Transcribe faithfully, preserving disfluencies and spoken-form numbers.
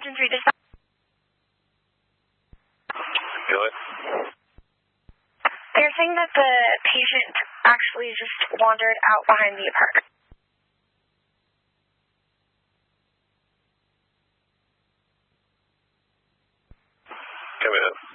Engine three dispatch. Go ahead. They're saying that the patient actually just wandered out behind the apartment. Come in.